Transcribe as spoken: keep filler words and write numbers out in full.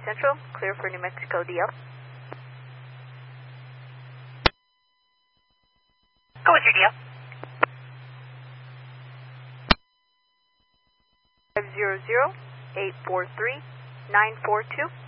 Central, clear for New Mexico D L. Go with your D L. five zero zero, eight four three, nine four two.